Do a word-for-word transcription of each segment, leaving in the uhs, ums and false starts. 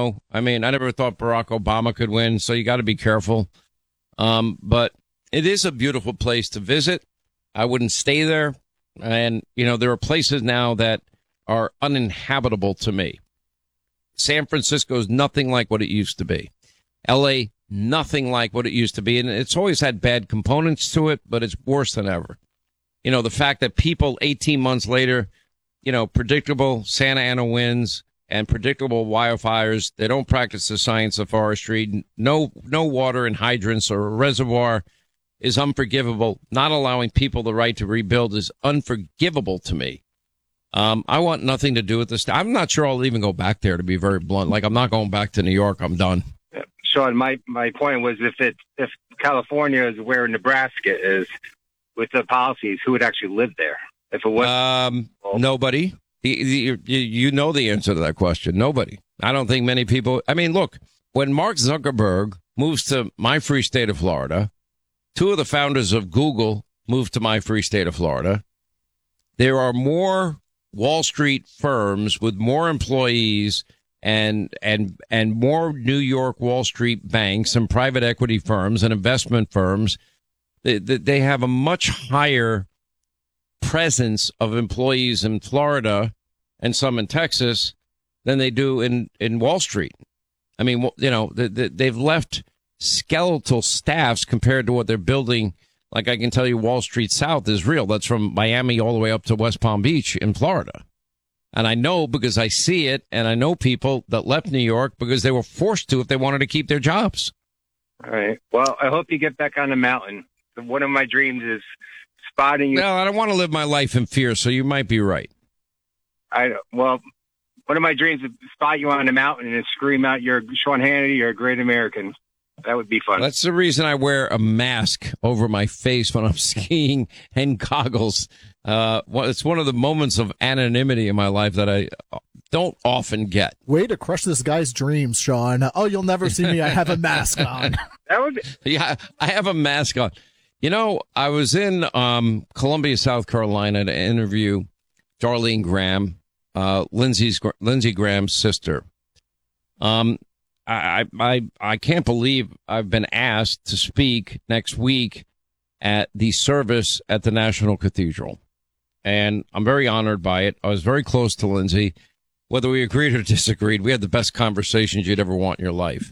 know. I mean, I never thought Barack Obama could win, so you got to be careful. Um, but it is a beautiful place to visit. I wouldn't stay there. And, you know, there are places now that are uninhabitable to me. San Francisco is nothing like what it used to be. L A, nothing like what it used to be. And it's always had bad components to it, but it's worse than ever. You know, the fact that people eighteen months later, you know, predictable Santa Ana winds and predictable wildfires, they don't practice the science of forestry. No, no water in hydrants or a reservoir is unforgivable. Not allowing people the right to rebuild is unforgivable to me. Um, I want nothing to do with this. I'm not sure I'll even go back there, to be very blunt. Like, I'm not going back to New York. I'm done. Sean, my, my point was if it if California is where Nebraska is with the policies, who would actually live there? If it was um, nobody. You, you know the answer to that question. Nobody. I don't think many people. I mean, look, when Mark Zuckerberg moves to my free state of Florida, two of the founders of Google moved to my free state of Florida. There are more Wall Street firms with more employees and and and more New York Wall Street banks and private equity firms and investment firms. They, they have a much higher presence of employees in Florida and some in Texas than they do in, in Wall Street. I mean, you know, they, they've left skeletal staffs compared to what they're building. Like I can tell you, Wall Street South is real. That's from Miami all the way up to West Palm Beach in Florida. And I know because I see it, and I know people that left New York because they were forced to if they wanted to keep their jobs. All right. Well, I hope you get back on the mountain. One of my dreams is spotting you. Well, I don't want to live my life in fear, so you might be right. I Well, one of my dreams is spot you on the mountain and scream out, "You're Sean Hannity, you're a great American." That would be fun. That's the reason I wear a mask over my face when I'm skiing and goggles. Uh, well, it's one of the moments of anonymity in my life that I don't often get. Way to crush this guy's dreams, Sean. Oh, you'll never see me. I have a mask on. That would be- yeah, I have a mask on. You know, I was in um, Columbia, South Carolina to interview Darlene Graham, uh, Lindsey's Lindsey Graham's sister. Um, I, I I can't believe I've been asked to speak next week at the service at the National Cathedral, and I'm very honored by it. I was very close to Lindsey. Whether we agreed or disagreed, we had the best conversations you'd ever want in your life.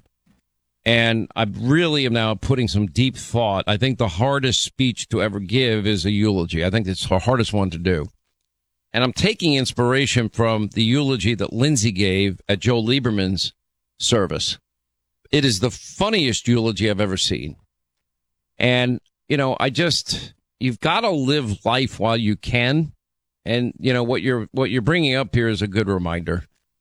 And I really am now putting some deep thought. I think the hardest speech to ever give is a eulogy. I think it's the hardest one to do. And I'm taking inspiration from the eulogy that Lindsey gave at Joe Lieberman's service. It is the funniest eulogy I've ever seen. And, you know, I just, you've got to live life while you can. And, you know, what you're, what you're bringing up here is a good reminder.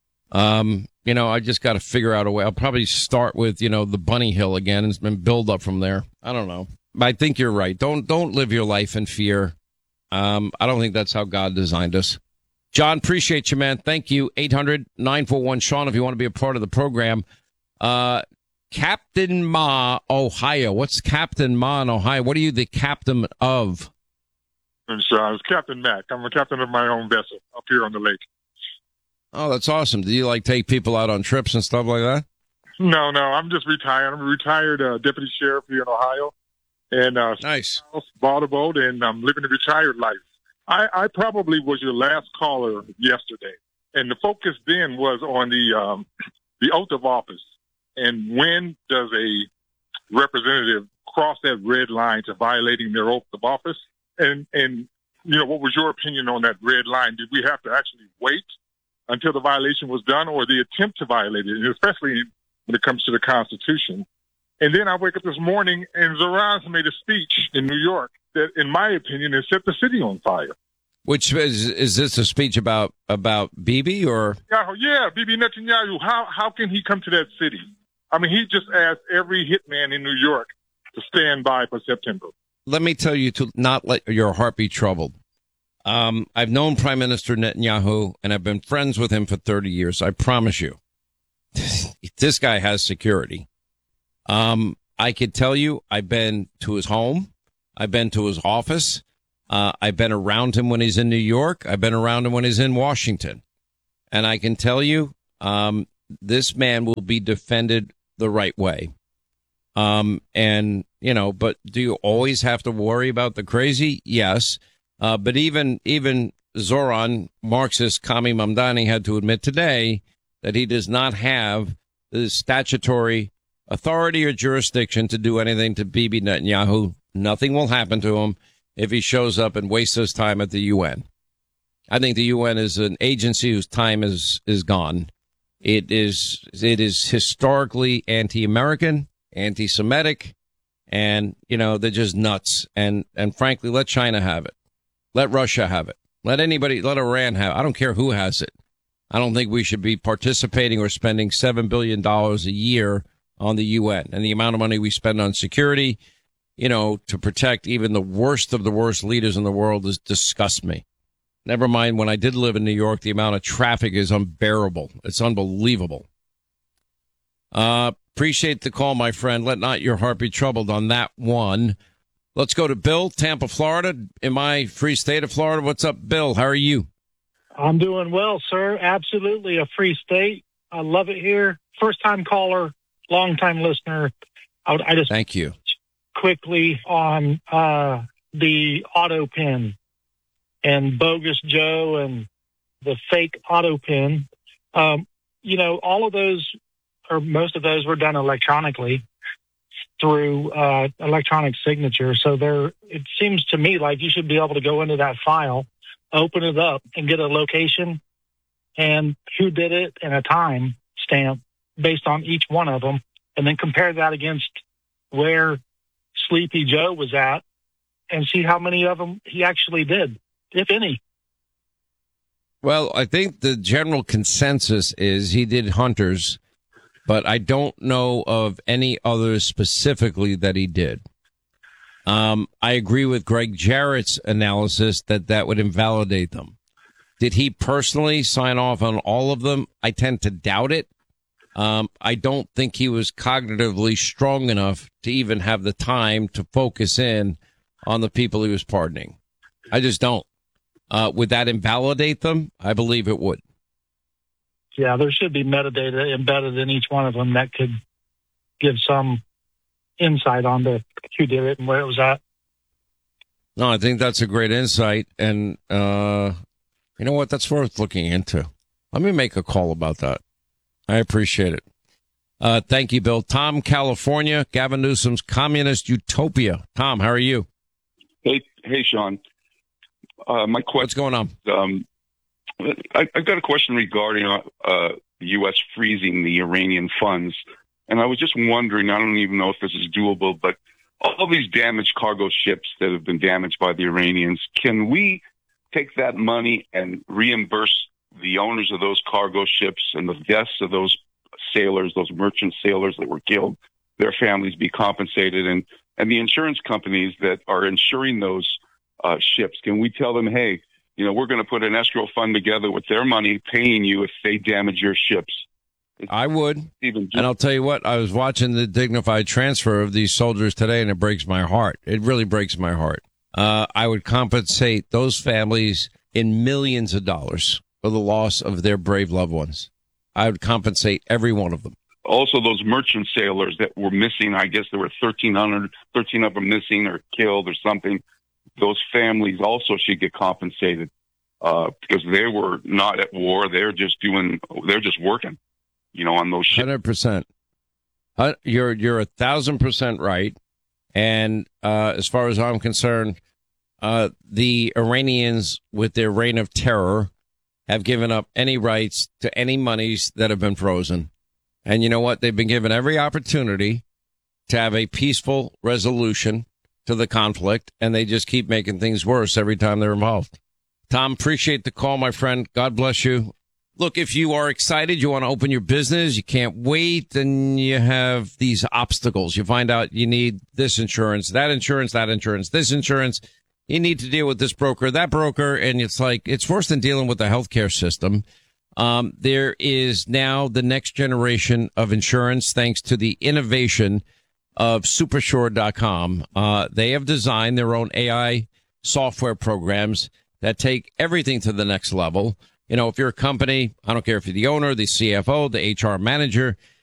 Um, you know, I just got to figure out a way. I'll probably start with, you know, the Bunny Hill again and then build up from there. I don't know. I think you're right. Don't, don't live your life in fear. Um, I don't think that's how God designed us. John, appreciate you, man. Thank you. eight hundred nine four one Sean, if you want to be a part of the program. Uh, Captain Ma, Ohio. What's Captain Ma in Ohio? What are you the captain of? I'm sorry, it's Captain Mac. I'm a captain of my own vessel up here on the lake. Oh, that's awesome. Do you like take people out on trips and stuff like that? No, no, I'm just retired. I'm a retired uh, deputy sheriff here in Ohio. And uh, nice. Bought a boat, and I'm living a retired life. I, I probably was your last caller yesterday, and the focus then was on the um, the oath of office. And when does a representative cross that red line to violating their oath of office? And, and you know, what was your opinion on that red line? Did we have to actually wait until the violation was done, or the attempt to violate it, and especially when it comes to the Constitution? And then I wake up this morning, and Zaraz made a speech in New York that, in my opinion, has set the city on fire. Which is is this a speech about about Bibi or? Yeah, yeah, Bibi Netanyahu. How how can he come to that city? I mean, he just asked every hitman in New York to stand by for September. Let me tell you to not let your heart be troubled. Um, I've known Prime Minister Netanyahu, and I've been friends with him for thirty years. I promise you, this guy has security. Um, I could tell you, I've been to his home. I've been to his office. Uh, I've been around him when he's in New York. I've been around him when he's in Washington. And I can tell you, um, this man will be defended the right way. Um, and, you know, but do you always have to worry about the crazy? Yes. Uh, but even, even Zoran, Marxist Kami Mamdani, had to admit today that he does not have the statutory authority or jurisdiction to do anything to Bibi Netanyahu. Nothing will happen to him if he shows up and wastes his time at the U N. I think the U N is an agency whose time is, is gone. It is, it is historically anti-American, anti-Semitic, and, you know, they're just nuts. And, and frankly, let China have it. Let Russia have it. Let anybody, let Iran have it. I don't care who has it. I don't think we should be participating or spending seven billion dollars a year on the U N. And the amount of money we spend on security, you know, to protect even the worst of the worst leaders in the world is disgusts me. Never mind, when I did live in New York, the amount of traffic is unbearable. It's unbelievable. Uh, appreciate the call, my friend. Let not your heart be troubled on that one. Let's go to Bill, Tampa, Florida, in my free state of Florida. What's up, Bill? How are you? I'm doing well, sir. Absolutely a free state. I love it here. First-time caller, long-time listener. I, would, I just Thank you. Quickly on uh, the auto pin and Bogus Joe and the fake auto pin. Um, you know, all of those, or most of those, were done electronically through uh, electronic signature. So there, it seems to me like you should be able to go into that file, open it up, and get a location and who did it and a time stamp based on each one of them, and then compare that against where Sleepy Joe was at and see how many of them he actually did, if any. Well, I think the general consensus is he did Hunter's, but I don't know of any others specifically that he did. Um, I agree with Greg Jarrett's analysis that that would invalidate them. Did he personally sign off on all of them? I tend to doubt it. Um, I don't think he was cognitively strong enough to even have the time to focus in on the people he was pardoning. I just don't. Uh, would that invalidate them? I believe it would. Yeah, there should be metadata embedded in each one of them that could give some insight on the who did it and where it was at. No, I think that's a great insight. And, uh, you know what? That's worth looking into. Let me make a call about that. I appreciate it. Uh, thank you, Bill. Tom, California, Gavin Newsom's communist utopia. Tom, how are you? Hey, hey, Sean. Uh, my question. What's going on? Um, I, I've got a question regarding uh, uh, the U S freezing the Iranian funds. And I was just wondering, I don't even know if this is doable, but all these damaged cargo ships that have been damaged by the Iranians, can we take that money and reimburse the owners of those cargo ships and the deaths of those sailors, those merchant sailors that were killed, their families be compensated? And, and the insurance companies that are insuring those uh, ships, can we tell them, hey, you know, we're going to put an escrow fund together with their money paying you if they damage your ships? I would. Even and I'll tell you what, I was watching the dignified transfer of these soldiers today, and it breaks my heart. It really breaks my heart. Uh, I would compensate those families in millions of dollars for the loss of their brave loved ones. I would compensate every one of them. Also, those merchant sailors that were missing, I guess there were thirteen hundred, thirteen of them missing or killed or something. Those families also should get compensated uh, because they were not at war. They're just doing, they're just working, you know, on those ships. one hundred percent. Uh, you're, you're a thousand percent right. And uh, as far as I'm concerned, uh, the Iranians, with their reign of terror, have given up any rights to any monies that have been frozen. And you know what? They've been given every opportunity to have a peaceful resolution to the conflict, and they just keep making things worse every time they're involved. Tom, appreciate the call, my friend. God bless you. Look, if you are excited, you want to open your business, you can't wait, then you have these obstacles. You find out you need this insurance, that insurance, that insurance, this insurance. You need to deal with this broker, that broker, and it's like, it's worse than dealing with the healthcare system. Um, there is now the next generation of insurance thanks to the innovation of Supersure dot com. Uh, they have designed their own A I software programs that take everything to the next level. You know, if you're a company, I don't care if you're the owner, the C F O, the H R manager,